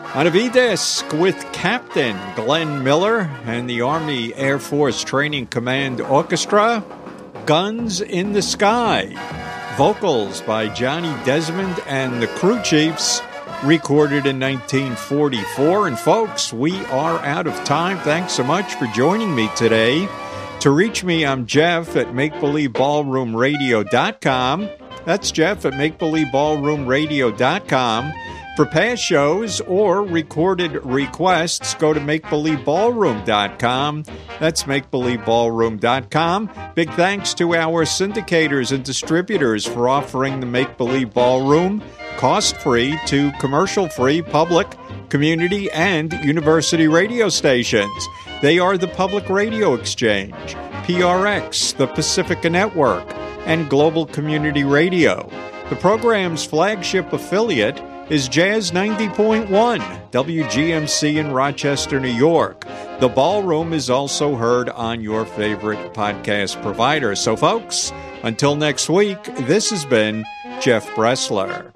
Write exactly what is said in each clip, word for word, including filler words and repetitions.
On a V-Disc with Captain Glenn Miller and the Army Air Force Training Command Orchestra, Guns in the Sky. Vocals by Johnny Desmond and the Crew Chiefs, recorded in nineteen forty-four. And folks, we are out of time. Thanks so much for joining me today. To reach me, I'm Jeff at make believe ballroom radio dot com. That's Jeff at make believe ballroom radio dot com. For past shows or recorded requests, go to make believe ballroom dot com. That's make believe ballroom dot com. Big thanks to our syndicators and distributors for offering the Make Believe Ballroom cost-free to commercial-free public, community, and university radio stations. They are the Public Radio Exchange, P R X, the Pacifica Network, and Global Community Radio. The program's flagship affiliate is Jazz ninety point one, W G M C in Rochester, New York. The Ballroom is also heard on your favorite podcast provider. So, folks, until next week, this has been Jeff Bressler.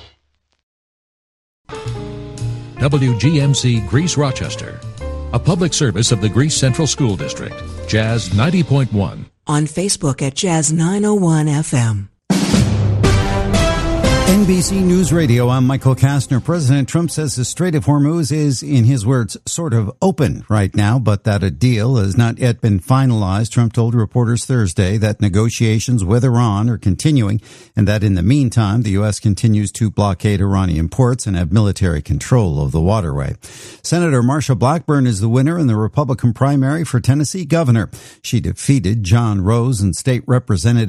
W G M C Greece Rochester, a public service of the Greece Central School District. Jazz ninety point one. On Facebook at Jazz nine oh one F M. N B C News Radio, I'm Michael Kastner. President Trump says the Strait of Hormuz is, in his words, sort of open right now, but that a deal has not yet been finalized. Trump told reporters Thursday that negotiations with Iran are continuing and that in the meantime, the U S continues to blockade Iranian ports and have military control of the waterway. Senator Marsha Blackburn is the winner in the Republican primary for Tennessee governor. She defeated John Rose and state representative